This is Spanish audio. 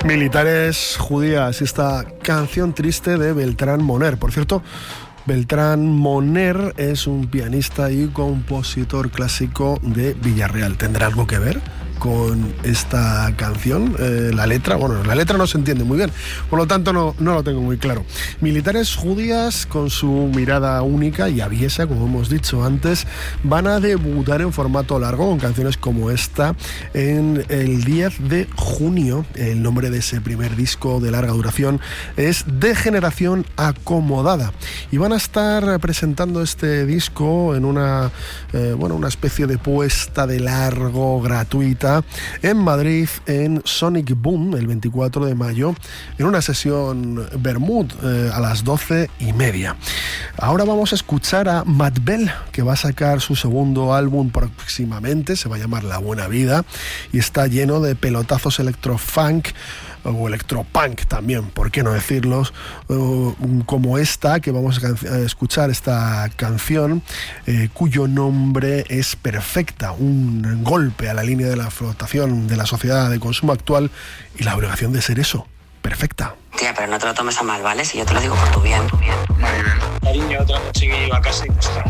Militares judías, esta canción triste de Beltrán Moner. Por cierto, Beltrán Moner es un pianista y compositor clásico de Villarreal. ¿Tendrá algo que ver con esta canción? La letra, bueno, la letra no se entiende muy bien, por lo tanto no lo tengo muy claro. Militares judías, con su mirada única y aviesa, como hemos dicho antes, van a debutar en formato largo con canciones como esta en el 10 de junio. El nombre de ese primer disco de larga duración es De Generación Acomodada, y van a estar presentando este disco en una especie de puesta de largo gratuita en Madrid, en Sonic Boom, el 24 de mayo, en una sesión Bermud a las 12:30. Ahora vamos a escuchar a Matt Bell, que va a sacar su segundo álbum próximamente, se va a llamar La Buena Vida, y está lleno de pelotazos electrofunk o electropunk también, ¿por qué no decirlos? Como esta, que vamos a escuchar, esta canción cuyo nombre es Perfecta, un golpe a la línea de la flotación de la sociedad de consumo actual y la obligación de ser eso, perfecta. Tía, pero no te lo tomes a mal, ¿vale? Si yo te lo digo por tu bien. Maribel. Cariño, otra noche que iba a casa y no estás.